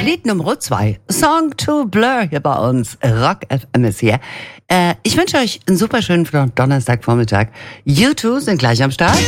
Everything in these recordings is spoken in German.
Lied Nummer 2. Song to Blur hier bei uns. Rock FM ist hier. Ich wünsche euch einen super schönen Donnerstagvormittag. U2 sind gleich am Start.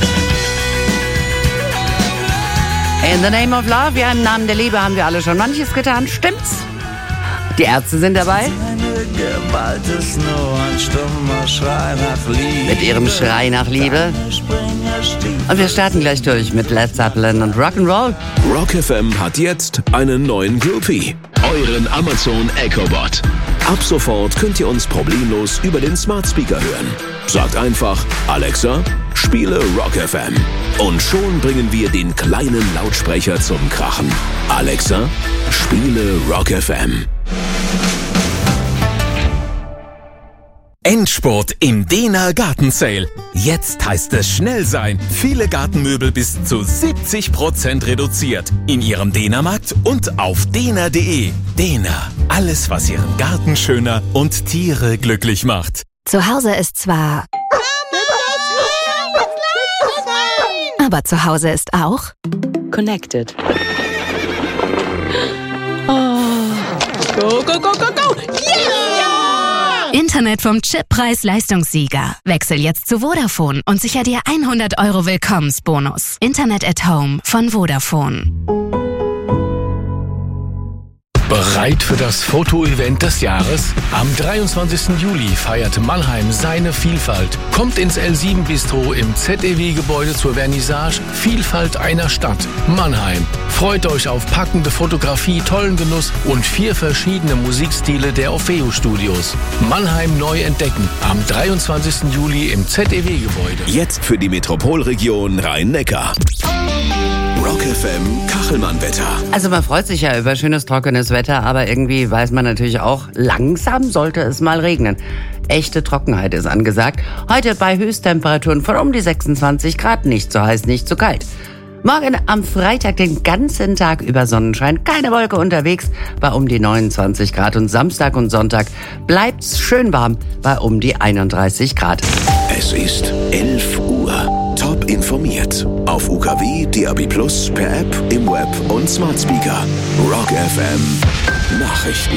In the name of love, ja, im Namen der Liebe haben wir alle schon manches getan. Stimmt's? Die Ärzte sind dabei. Gewalt ist nur ein stummer Schrei nach Liebe. Mit ihrem Schrei nach Liebe. Und wir starten gleich durch mit Led Zeppelin und Rock'n'Roll. Rock FM hat jetzt einen neuen Groupie. Euren Amazon Echo Bot. Ab sofort könnt ihr uns problemlos über den Smart Speaker hören. Sagt einfach, Alexa, spiele Rock FM. Und schon bringen wir den kleinen Lautsprecher zum Krachen. Alexa, spiele Rock FM. Endspurt im Dehner Gartensale. Jetzt heißt es schnell sein. Viele Gartenmöbel bis zu 70% reduziert. In Ihrem Dehnermarkt und auf dehner.de. Dehner. Alles, was Ihren Garten schöner und Tiere glücklich macht. Zu Hause ist zwar... Aber zu Hause ist auch... Connected. Oh. Go, go, go, go, go! Yeah! Internet vom Chip-Preis-Leistungssieger. Wechsel jetzt zu Vodafone und sicher dir 100 € Willkommensbonus. Internet at Home von Vodafone. Bereit für das Foto-Event des Jahres? Am 23. Juli feiert Mannheim seine Vielfalt. Kommt ins L7 Bistro im ZEW-Gebäude zur Vernissage Vielfalt einer Stadt. Mannheim. Freut euch auf packende Fotografie, tollen Genuss und 4 verschiedene Musikstile der Orfeo-Studios. Mannheim neu entdecken. Am 23. Juli im ZEW-Gebäude. Jetzt für die Metropolregion Rhein-Neckar. Rock FM Kachelmann-Wetter. Also man freut sich ja über schönes, trockenes Wetter, aber irgendwie weiß man natürlich auch, langsam sollte es mal regnen. Echte Trockenheit ist angesagt. Heute bei Höchsttemperaturen von um die 26 Grad, nicht zu heiß, nicht zu kalt. Morgen am Freitag den ganzen Tag über Sonnenschein, keine Wolke unterwegs bei um die 29 Grad und Samstag und Sonntag bleibt's schön warm bei um die 31 Grad. Es ist 11 Uhr. Top informiert. Auf UKW, DAB+, per App, im Web und Smart Speaker. Rock FM Nachrichten.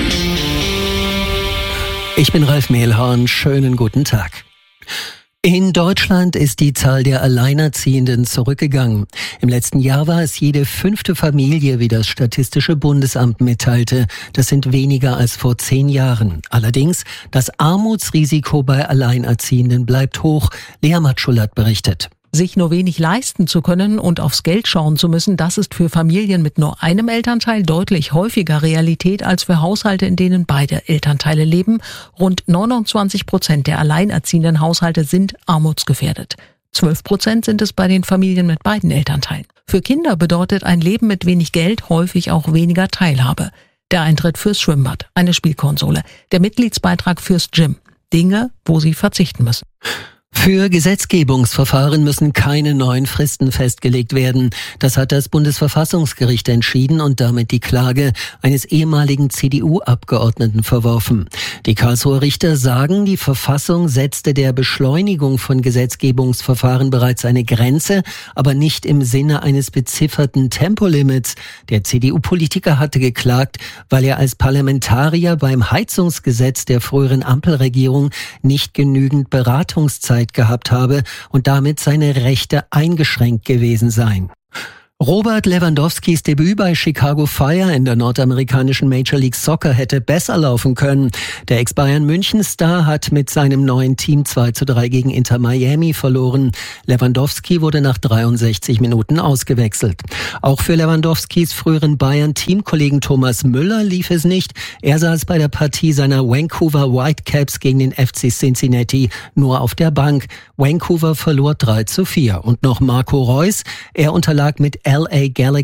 Ich bin Ralf Mehlhorn. Schönen guten Tag. In Deutschland ist die Zahl der Alleinerziehenden zurückgegangen. Im letzten Jahr war es jede 5. Familie, wie das Statistische Bundesamt mitteilte. Das sind weniger als vor 10 Jahren. Allerdings, das Armutsrisiko bei Alleinerziehenden bleibt hoch. Lea Matschulat berichtet. Sich nur wenig leisten zu können und aufs Geld schauen zu müssen, das ist für Familien mit nur einem Elternteil deutlich häufiger Realität als für Haushalte, in denen beide Elternteile leben. Rund 29% der alleinerziehenden Haushalte sind armutsgefährdet. 12% sind es bei den Familien mit beiden Elternteilen. Für Kinder bedeutet ein Leben mit wenig Geld häufig auch weniger Teilhabe. Der Eintritt fürs Schwimmbad, eine Spielkonsole, der Mitgliedsbeitrag fürs Gym. Dinge, wo sie verzichten müssen. Für Gesetzgebungsverfahren müssen keine neuen Fristen festgelegt werden. Das hat das Bundesverfassungsgericht entschieden und damit die Klage eines ehemaligen CDU-Abgeordneten verworfen. Die Karlsruher Richter sagen, die Verfassung setzte der Beschleunigung von Gesetzgebungsverfahren bereits eine Grenze, aber nicht im Sinne eines bezifferten Tempolimits. Der CDU-Politiker hatte geklagt, weil er als Parlamentarier beim Heizungsgesetz der früheren Ampelregierung nicht genügend Beratungszeit gehabt habe und damit seine Rechte eingeschränkt gewesen seien. Robert Lewandowskis Debüt bei Chicago Fire in der nordamerikanischen Major League Soccer hätte besser laufen können. Der Ex-Bayern-München-Star hat mit seinem neuen Team 2:3 gegen Inter Miami verloren. Lewandowski wurde nach 63 Minuten ausgewechselt. Auch für Lewandowskis früheren Bayern-Teamkollegen Thomas Müller lief es nicht. Er saß bei der Partie seiner Vancouver Whitecaps gegen den FC Cincinnati nur auf der Bank. Vancouver verlor 3:4. Und noch Marco Reus, er unterlag mit LA Galaxy